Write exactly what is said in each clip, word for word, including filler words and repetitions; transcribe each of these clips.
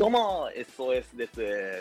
どうも エスオーエス です。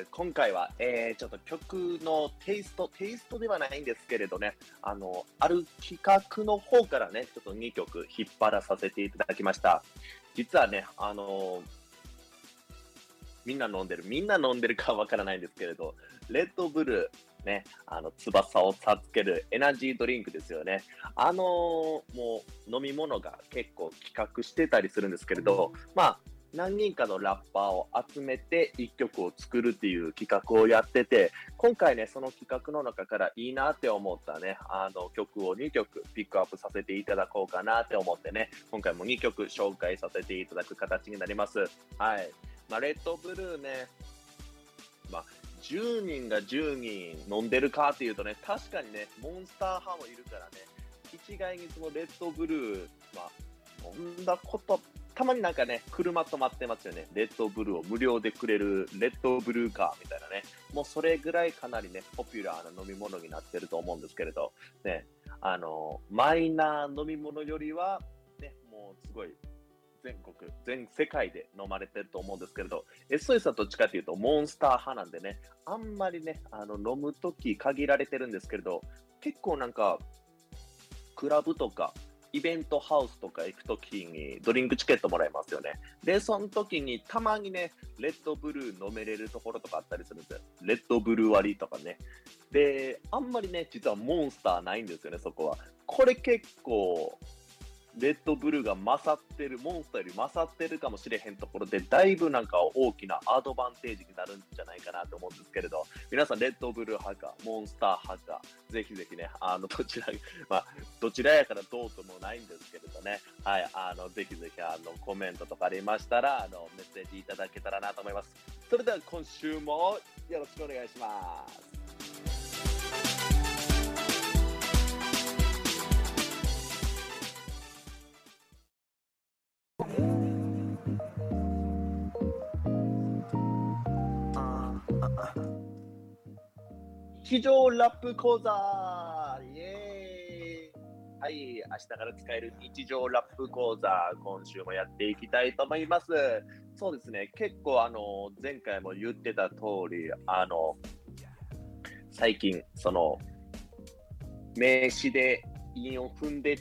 今回は、えー、ちょっと曲のテイスト、テイストではないんですけれどね、あの、ある企画の方からね、ちょっとにきょく引っ張らさせていただきました。実はね、あのみんな飲んでる、みんな飲んでるかわからないんですけれど、レッドブルー、ね、あの、翼を授けるエナジードリンクですよね。あのーもう飲み物が結構企画してたりするんですけれど、まあ、何人かのラッパーを集めて一曲を作るっていう企画をやってて、今回ね、その企画の中からいいなって思ったね、あの曲をにきょくピックアップさせていただこうかなって思ってね、今回もにきょく紹介させていただく形になります。はい。まあ、レッドブルーね、まあ、じゅうにんがじゅうにん飲んでるかっていうとね、確かにね、モンスター派もいるからね、一概にそのレッドブルー、まあ、飲んだこと、たまになんかね、車止まってますよね。レッドブルーを無料でくれるレッドブルーカーみたいなね。もうそれぐらいかなりね、ポピュラーな飲み物になってると思うんですけれど、ね、あの、マイナー飲み物よりは、ね、もうすごい、全国、全世界で飲まれてると思うんですけれど、エスオーエス はどっちかというとモンスター派なんでね、あんまりね、あの飲むとき限られてるんですけれど、結構なんか、クラブとか、イベントハウスとか行くときにドリンクチケットもらえますよね。で、その時にたまにね、レッドブルー飲めれるところとかあったりするんですよ。レッドブルー割りとかね。で、あんまりね、実はモンスターないんですよね、そこは。これ結構、レッドブルーが勝ってる、モンスターより勝ってるかもしれへんところで、だいぶなんか大きなアドバンテージになるんじゃないかなと思うんですけれど、皆さんレッドブルー派か、モンスター派か、ぜひぜひね、あの、どちら、まあ、どちらやからどうともないんですけれどね、はい、あの、ぜひぜひ、あの、コメントとかありましたら、あの、メッセージいただけたらなと思います。それでは今週もよろしくお願いします。日常ラップ講座イエーイはい、明日から使える日常ラップ講座、今週もやっていきたいと思います。そうですね、結構あの、前回も言ってた通り、あの、最近、その、名詞で韻を踏んでって、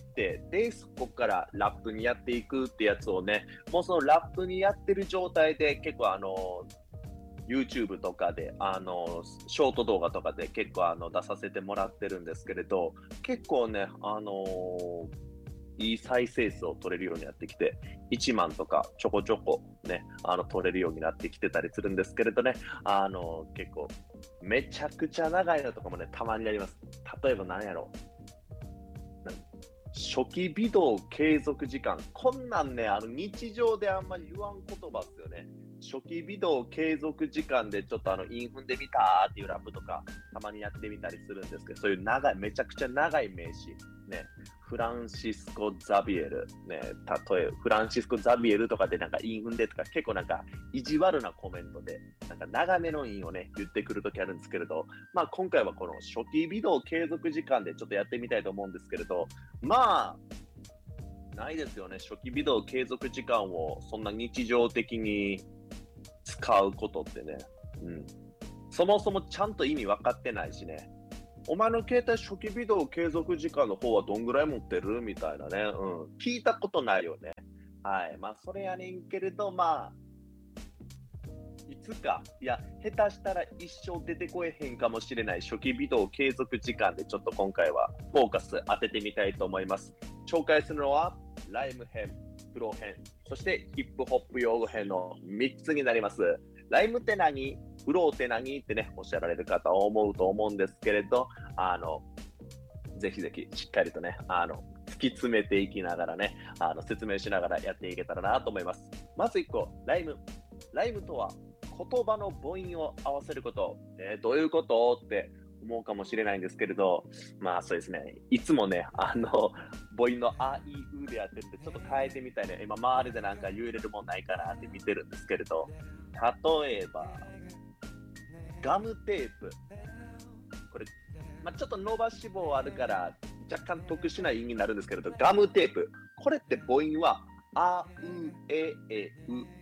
で、そこからラップにやっていくってやつをね、もうそのラップにやってる状態で結構あの、YouTube とかで、あの、ショート動画とかで結構あの出させてもらってるんですけれど、結構ね、あのーいい再生数を取れるようになってきて、いちまんとかちょこちょこね、あの、取れるようになってきてたりするんですけれどね、あの、結構、めちゃくちゃ長いのとかもね、たまにあります。例えば何やろなん初期微動継続時間。こんなんね、あの日常であんまり言わん言葉っすよね。初期微動継続時間でちょっとあの、インフンでみたーっていうラップとか、たまにやってみたりするんですけど、そういう長い、めちゃくちゃ長い名詞。ね、フランシスコ・ザビエル。ね、例え、フランシスコ・ザビエルとかでなんかインフンでとか結構なんか意地悪なコメントで、なんか長めの韻をね、言ってくるときあるんですけれど、まあ今回はこの初期微動継続時間でちょっとやってみたいと思うんですけれど、まあ、ないですよね。初期微動継続時間をそんな日常的に使うことってね。うん。そもそもちゃんと意味分かってないしね。お前の携帯初期微動継続時間の方はどんぐらい持ってるみたいなね。うん。聞いたことないよね。はい。まあ、それやねんけれど、まあ、いつか、いや、下手したら一生出てこえへんかもしれない初期微動継続時間でちょっと今回はフォーカス当ててみたいと思います。紹介するのは、ライム編、プロ編、そしてヒップホップ用語編のみっつになります。ライムって何？フローって何ってね、おっしゃられる方は思うと思うんですけれど、あの、ぜひぜひしっかりとね、あの、突き詰めていきながらね、あの、説明しながらやっていけたらなと思います。まずいっこ、ライム。ライムとは言葉の母音を合わせること。えーどういうことって思うかもしれないんですけれど、まあそうですね、いつもね、あの、母音のあいうでやってるんで、ちょっと変えてみたいね。今、周りでなんか言えれるもんないかなって見てるんですけれど、例えば、ガムテープ。これ、まあ、ちょっと伸ばし棒あるから若干特殊な意味になるんですけれど、ガムテープ。これって母音はあ、う、え、え、う。ね。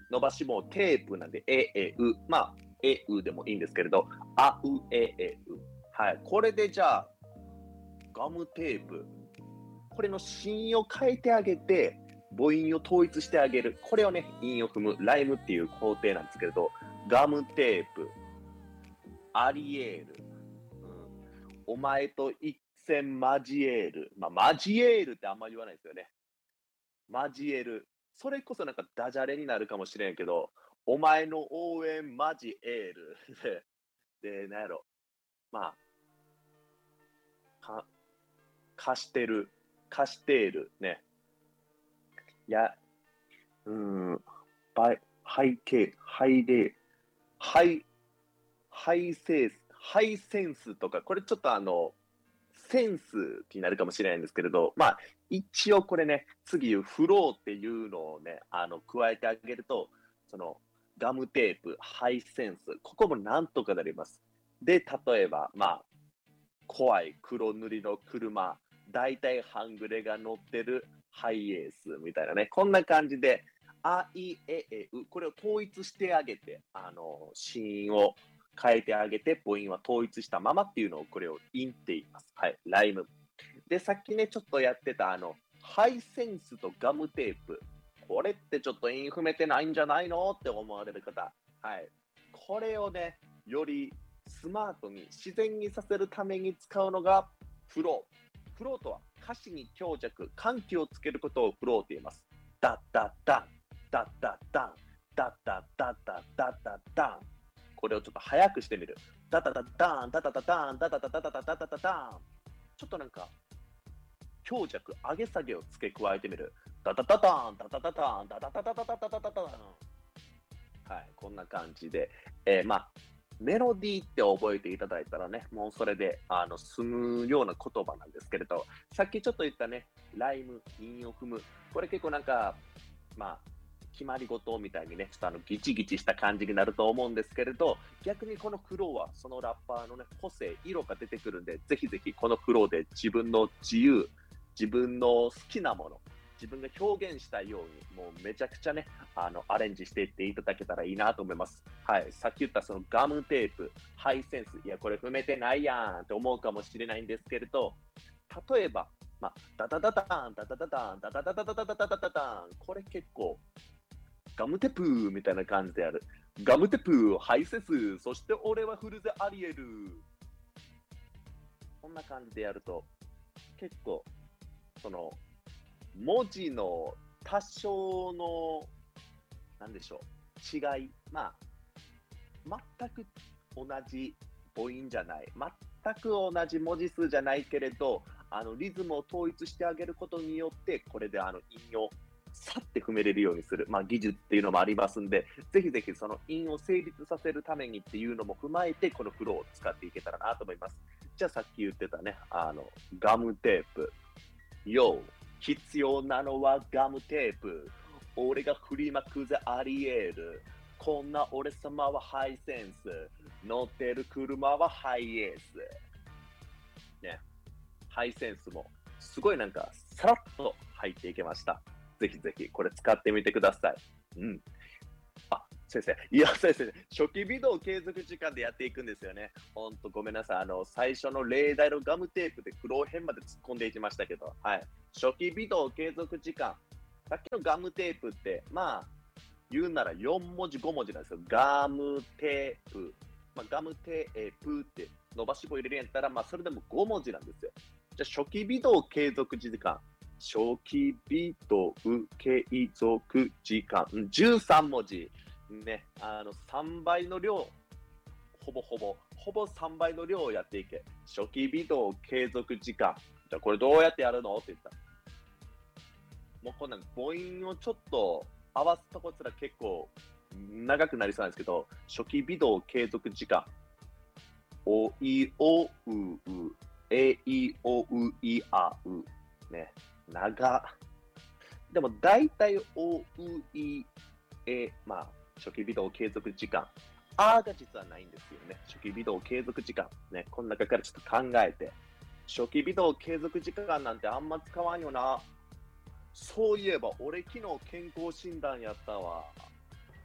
伸ばし棒テープなんで、え、え、う。まあ、え、うでもいいんですけれど、あ、う、え、え、う。はい。これでじゃあ、ガムテープ。これの子音を変えてあげて、母音を統一してあげる。これをね、韻を踏む、ライムっていう工程なんですけれど、ガムテープ、アリエール、うん、お前と一戦交える。まあ、交えるってあんまり言わないですよね。交える。それこそなんかダジャレになるかもしれんけど、お前の応援交える。で、でなんやろ。まあ、か、貸してる。貸している。ね。いや、うーん、バイ、背景、背例、ハイ、ハイセンス、ハイセンスとか、これちょっとあの、センスになるかもしれないんですけれど、まあ、一応これね、次言うフローっていうのをね、あの、加えてあげると、その、ガムテープ、ハイセンス、ここもなんとかなります。で、例えば、まあ、怖い黒塗りの車、大体半グレが乗ってるハイエースみたいなね、こんな感じで、あ、い、え、え、う、これを統一してあげて、あの、子音を変えてあげて、母音は統一したままっていうのを、これを韻って言います。はい、ライム。で、さっきね、ちょっとやってた、あの、ハイセンスとガムテープ。これってちょっと韻踏めてないんじゃないのって思われる方。はい。これをね、よりスマートに自然にさせるために使うのがフロー。フローとは歌詞に強弱、緩急をつけることをフローと言います。ダッダッダン、ダッダッダン、ダッダッダッダッダッダッダン。これをちょっと早くしてみる。ダダダダン、ダダダダン、ダダダダダダダダダダン。ちょっとなんか強弱、上げ下げを付け加えてみる。ダダダダン、ダダダダン、ダダダダダダダダダダン。はい、こんな感じで、えー、まあ、メロディーって覚えていただいたらね、もうそれであの済むような言葉なんですけれど、さっきちょっと言ったね、ライム、韻を踏む、これ結構なんか、まあ、決まり事みたいにね、ちょっとあのギチギチした感じになると思うんですけれど、逆にこのフローはそのラッパーのね、個性、色が出てくるんで、ぜひぜひこのフローで自分の自由、自分の好きなもの、自分が表現したいように、もうめちゃくちゃね、あの、アレンジしていっていただけたらいいなと思います。はい。さっき言ったそのガムテープ、ハイセンス、いや、これ踏めてないやんって思うかもしれないんですけれど、例えば、まあ、ダダダダーン、ダダダダーン、ダダダダダダダダダダダーン、これ結構、ガムテープみたいな感じである。ガムテープ、ハイセンス、そして俺はフルゼアリエル。こんな感じでやると、結構、その、文字の多少の、なんでしょう、違い、まあ、全く同じ母音じゃない、全く同じ文字数じゃないけれど、あのリズムを統一してあげることによって、これであの韻をさって踏めれるようにする、まあ、技術っていうのもありますんで、ぜひぜひその韻を成立させるためにっていうのも踏まえて、このフローを使っていけたらなと思います。じゃあさっき言ってたね、あのガムテープ、よ必要なのはガムテープ。俺が振りまくぜありえる。こんな俺様はハイセンス。乗ってる車はハイエース。ね。ハイセンスもすごいなんかさらっと入っていけました。ぜひぜひこれ使ってみてください。うん。あ、先生。いや、先生、初期微動継続時間でやっていくんですよね。ほんとごめんなさい。あの、最初の例題のガムテープで苦労編まで突っ込んでいきましたけど、はい。初期微動継続時間。さっきのガムテープって、まあ、言うならよん文字、ご文字なんですよ。ガムテープ。まあ、ガムテープって伸ばし棒入れるんやったら、まあ、それでもご文字なんですよ。じゃあ、初期微動継続時間。初期微動継続時間。じゅうさん文字。ね、あの、さんばいの量。ほぼほぼ、ほぼさんばいの量をやっていけ。初期微動継続時間。じゃあ、これどうやってやるのって言ったら。もうこんなん母音をちょっと合わすとこすら結構長くなりそうなんですけど、初期微動継続時間。おいおうう、えいおういあう。ね、長。でも大体おういえ、まあ、初期微動継続時間。あーが実はないんですよね。初期微動継続時間。ね、この中からちょっと考えて。初期微動継続時間なんてあんま使わんよな。そういえば、俺昨日健康診断やったわ。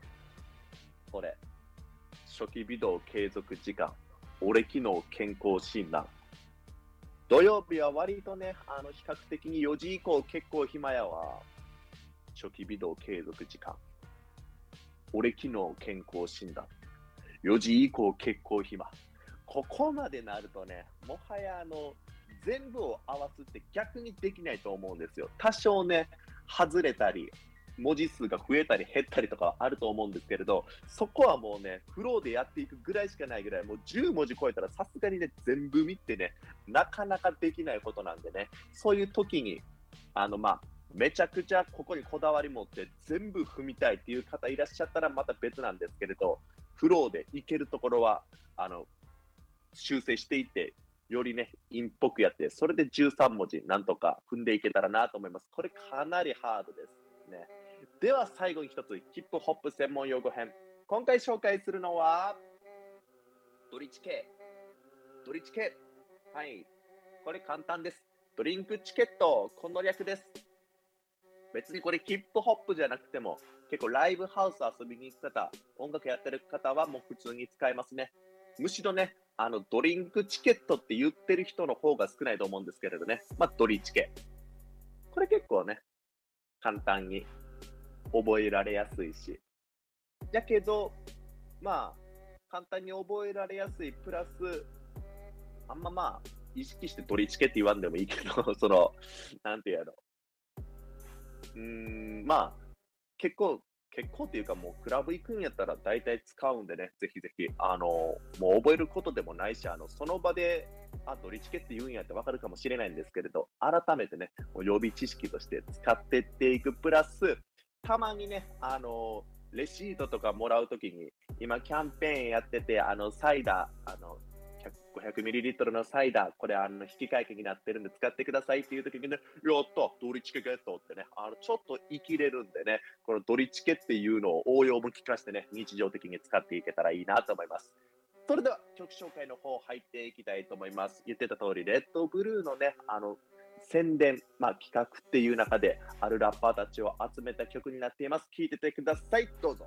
これ。初期微動継続時間。俺機能健康診断。土曜日は割とね、あの比較的によじ以降結構暇やわ。初期微動継続時間。俺機能健康診断。よじ以降結構暇。ここまでなるとね、もはやあの、全部を合わすって逆にできないと思うんですよ。多少ね、外れたり、文字数が増えたり減ったりとかあると思うんですけれど、そこはもうね、フローでやっていくぐらいしかないぐらい、もうじゅう文字超えたらさすがにね、全部見てね、なかなかできないことなんでね、そういう時に、あの、まあ、めちゃくちゃここにこだわり持って全部踏みたいっていう方いらっしゃったらまた別なんですけれど、フローでいけるところは、あの、修正していって、よりね、インっぽくやって、それでじゅうさん文字なんとか踏んでいけたらなと思います。これかなりハードですね。では最後に一つ、ヒップホップ専門用語編。今回紹介するのは、ドリチケ。ドリチケ。はい。これ簡単です。ドリンクチケット。この略です。別にこれヒップホップじゃなくても、結構ライブハウス遊びに行く方、音楽やってる方はもう普通に使えますね。むしろね、あのドリンクチケットって言ってる人の方が少ないと思うんですけれどね。まあ、ドリチケ。これ結構ね、簡単に覚えられやすいし。だけど、まあ、簡単に覚えられやすいプラス、あんままあ、意識してドリチケって言わんでもいいけど、その、なんていうやろ。うーん、まあ、結構、結構っていうかもうクラブ行くんやったら大体使うんでね、ぜひぜひ、あの、もう覚えることでもないし、あの、その場で、あ、ドリチケって言うんやってわかるかもしれないんですけれど、改めてね、もう予備知識として使ってっていくプラス、たまにね、あの、レシートとかもらうときに、今キャンペーンやってて、あの、サイダー、あの、ごひゃくミリリットル のサイダー、これあの引き換え券になってるんで使ってくださいっていう時にね、やったドリチケゲットってね、あのちょっと生きれるんでね、このドリチケっていうのを応用も聞かせてね、日常的に使っていけたらいいなと思います。それでは曲紹介の方入っていきたいと思います。言ってた通り、レッドブルーのね、あの、宣伝、まあ企画っていう中で、あるラッパーたちを集めた曲になっています。聴いててください。どうぞ。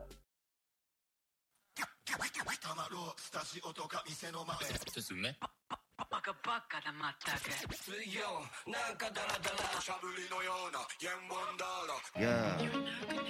たまろうスタジオとか店の前ですね。バカバカなまったく水曜なんかダラダラしゃぶりのような原本だら